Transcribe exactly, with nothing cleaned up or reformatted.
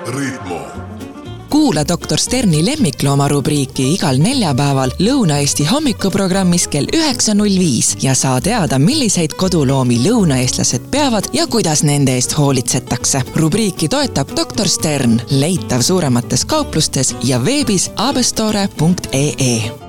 Ritmo. Kuula doktor Sterni lemmiklooma rubriiki igal neljapäeval Lõuna-Eesti hommikuprogrammis kell üheksa null viis ja saa teada, milliseid koduloomi lõunaeestlased peavad ja kuidas nende eest hoolitsetakse. Rubriiki toetab doktor Stern, leitav suuremates kauplustes ja veebis abestore punkt ee.